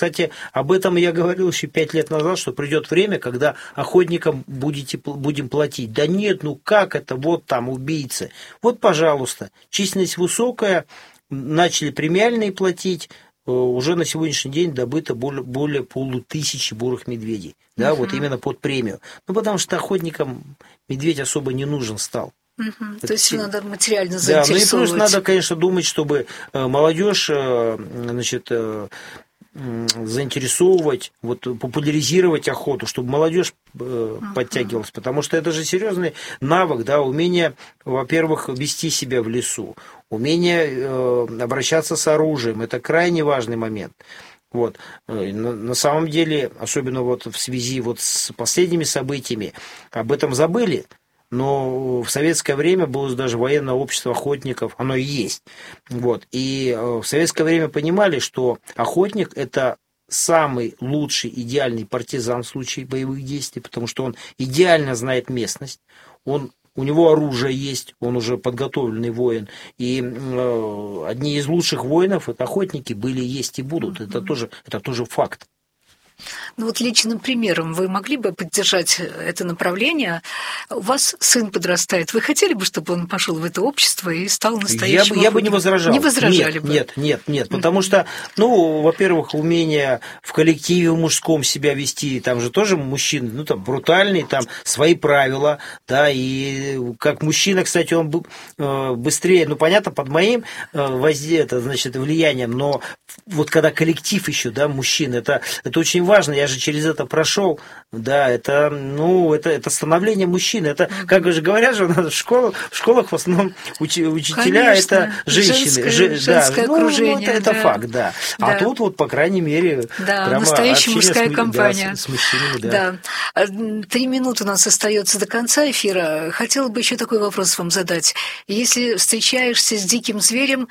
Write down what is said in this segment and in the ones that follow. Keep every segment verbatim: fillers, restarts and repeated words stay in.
Кстати, об этом я говорил еще пять лет назад, что придет время, когда охотникам будете, будем платить. Да нет, ну как это, вот там убийцы. Вот, пожалуйста, численность высокая, начали премиальные платить, уже на сегодняшний день добыто более, более полутысячи бурых медведей. Да, uh-huh. вот именно под премию. Ну, потому что охотникам медведь особо не нужен стал. Угу. То есть его надо материально заинтересовать. Да, ну и заинтересовывать. плюс надо, конечно, думать, чтобы молодежь, значит, заинтересовывать, вот, популяризировать охоту, чтобы молодежь uh-huh. подтягивалась, потому что это же серьезный навык, да, умение, во-первых, вести себя в лесу, умение э, обращаться с оружием, это крайне важный момент. Вот. На, на самом деле, особенно вот в связи вот с последними событиями, об этом забыли. Но в советское время было даже военное общество охотников, оно и есть. Вот. И в советское время понимали, что охотник – это самый лучший, идеальный партизан в случае боевых действий, потому что он идеально знает местность, он, у него оружие есть, он уже подготовленный воин. И э, одни из лучших воинов – это охотники, были, есть и будут. Это тоже, это тоже факт. Ну вот личным примером вы могли бы поддержать это направление? У вас сын подрастает. Вы хотели бы, чтобы он пошел в это общество и стал настоящим? Я бы, я бы не возражал. Не возражали нет, бы? Нет, нет, нет. Потому что, ну, во-первых, умение в коллективе в мужском себя вести, там же тоже мужчины, ну, там, брутальные, там, свои правила, да, и как мужчина, кстати, он быстрее, ну, понятно, под моим воздействием, это, значит, влиянием, но вот когда коллектив еще, да, мужчин, это, это очень важно. Важно, я же через это прошел, да, это, ну, это, это становление мужчины, это, как же говорят же, в школах, в школах в основном уч, учителя – это женщины, женское, Ж, да, женское ну, окружение, ну, это, это да. факт, да. да. А тут вот, по крайней мере, да, прямо настоящая мужская с, компания. Да, с, с мужчинами, да. да. Три минуты у нас остается до конца эфира. Хотела бы еще такой вопрос вам задать. Если встречаешься с диким зверем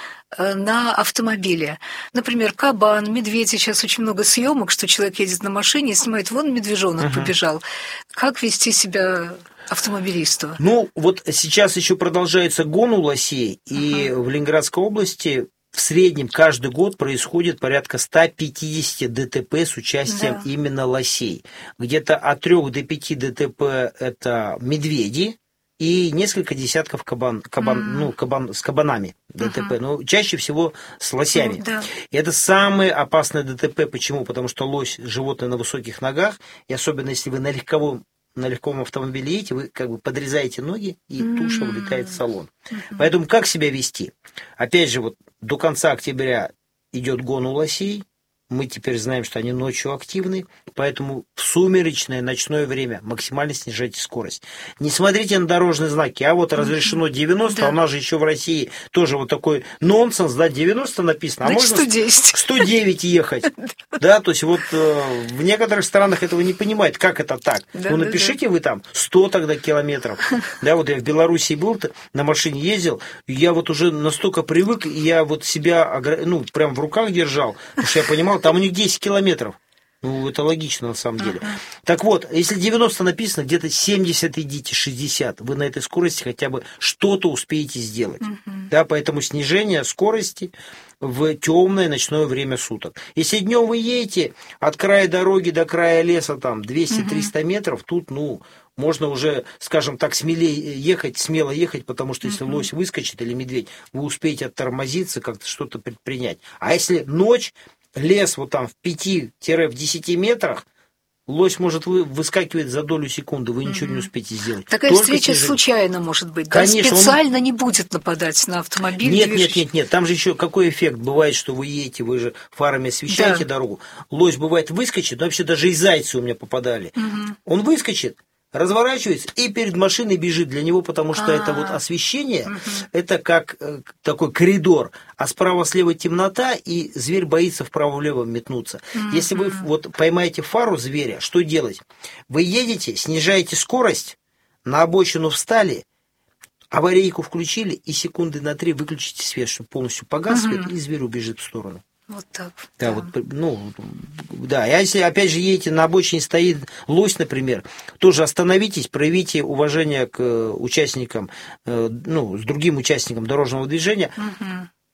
на автомобиле, например, кабан, медведь, сейчас очень много съемок, что человек едет на машине и снимает, вон медвежонок uh-huh. побежал. Как вести себя автомобилисту? Ну, вот сейчас еще продолжается гон у лосей, и uh-huh. в Ленинградской области в среднем каждый год происходит порядка сто пятьдесят ДТП с участием да. именно лосей. Где-то от трёх до пяти ДТП это медведи, и несколько десятков кабан, кабан, mm. ну, кабан, с кабанами ДТП, uh-huh. но чаще всего с лосями. Mm, да. И это самое опасное ДТП. Почему? Потому что лось – животное на высоких ногах, и особенно если вы на легковом, на легковом автомобиле едете, вы как бы подрезаете ноги, и mm. туша улетает в салон. Uh-huh. Поэтому как себя вести? Опять же, вот до конца октября идет гон у лосей. Мы теперь знаем, что они ночью активны, поэтому в сумеречное ночное время максимально снижайте скорость. Не смотрите на дорожные знаки, а вот разрешено девяносто, да. а у нас же еще в России тоже вот такой нонсенс, да, девяносто написано, а можно сто десять. сто девять ехать. Да, то есть вот э, в некоторых странах этого не понимают, как это так. Да, ну, да, напишите да. вы там сто тогда километров. Да, вот я в Белоруссии был, на машине ездил, я вот уже настолько привык, я вот себя, ну, прям в руках держал, потому что я понимал, там у них десять километров. Ну, это логично на самом деле. Uh-huh. Так вот, если девяносто написано, где-то семьдесят идите, шестьдесят. Вы на этой скорости хотя бы что-то успеете сделать. Uh-huh. Да, поэтому снижение скорости в темное ночное время суток. Если днем вы едете от края дороги до края леса там двести-триста uh-huh. метров, тут, ну, можно уже, скажем так, смелее ехать, смело ехать, потому что если uh-huh. лось выскочит или медведь, вы успеете оттормозиться, как-то что-то предпринять. А если ночь, лес вот там в пяти-десяти метрах, лось может вы, выскакивать за долю секунды, вы ничего mm-hmm. не успеете сделать. Такая Только встреча снижение. Случайно может быть, Конечно, да? Специально он... не будет нападать на автомобиль. Нет, движущий. нет, нет, нет, там же еще какой эффект бывает, что вы едете, вы же фарами освещаете да. дорогу. Лось бывает выскочит, но вообще даже и зайцы у меня попадали. Mm-hmm. Он выскочит, разворачивается и перед машиной бежит для него, потому что А-а-а. это вот освещение, угу. это как э, такой коридор, а справа-слева темнота, и зверь боится вправо-влево метнуться. Угу. Если вы вот поймаете фару зверя, что делать? Вы едете, снижаете скорость, на обочину встали, аварийку включили, и секунды на три выключите свет, чтобы полностью погас угу. свет, и зверь убежит в сторону. Вот так. Да, да. вот, ну, да. А если, опять же, едете, на обочине стоит лось, например, тоже остановитесь, проявите уважение к участникам, ну, с другим участникам дорожного движения. Угу.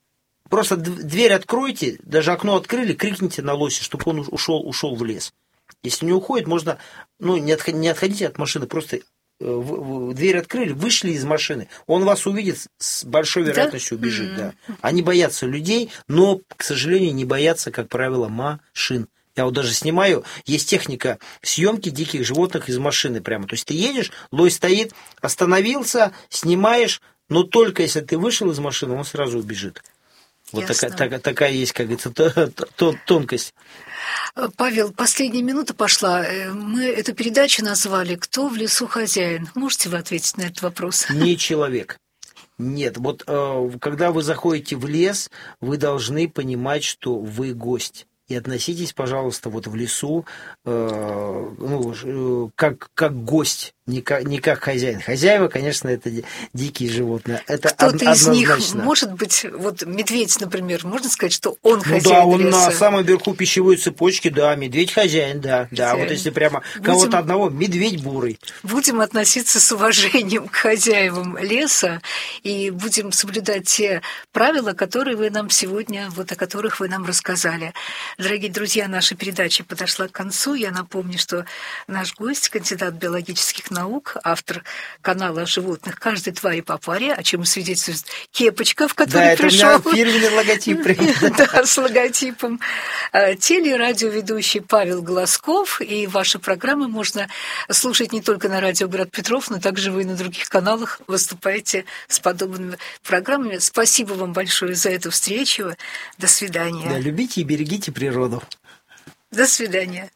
просто дверь откройте, даже окно открыли, крикните на лося, чтобы он ушел, ушел в лес. Если не уходит, можно, ну, не, отходи, не отходите от машины, просто в, в, дверь открыли, вышли из машины, он вас увидит, с большой вероятностью да? убежит. Mm-hmm. Да. Они боятся людей, но, к сожалению, не боятся, как правило, машин. Я вот даже снимаю, есть техника съемки диких животных из машины прямо. То есть ты едешь, лось стоит, остановился, снимаешь, но только если ты вышел из машины, он сразу убежит. Вот такая, так, такая есть, как говорится, тонкость. Павел, последняя минута пошла. Мы эту передачу назвали «Кто в лесу хозяин?». Можете вы ответить на этот вопрос? Не человек. Нет, вот когда вы заходите в лес, вы должны понимать, что вы гость. И относитесь, пожалуйста, вот в лесу э, ну, как, как гость, не как, не как хозяин. Хозяева, конечно, это дикие животные. Это Кто-то од- из них, может быть, вот медведь, например, можно сказать, что он хозяин леса? Ну да, он леса. На самом верху пищевой цепочки, да, медведь хозяин, да. Хозяин. Да, вот если прямо Будем... кого-то одного, медведь бурый. Будем относиться с уважением к хозяевам леса и будем соблюдать те правила, которые вы нам сегодня, вот о которых вы нам рассказали. Дорогие друзья, наша передача подошла к концу. Я напомню, что наш гость, кандидат биологических наук, автор канала о животных «Каждой твари по паре», о чем свидетельствует кепочка, в которой да, пришел. Да, это у меня фирменный логотип. Да, с логотипом. Телерадиоведущий Павел Глазков. И ваши программы можно слушать не только на радио «Град Петров», но также вы и на других каналах выступаете с подобными программами. Спасибо вам большое за эту встречу. До свидания. Да, любите и берегите природу. природу. До свидания.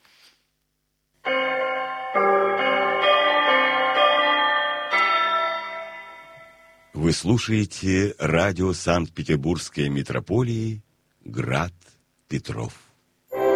Вы слушаете радио Санкт-Петербургской метрополии «Град Петров».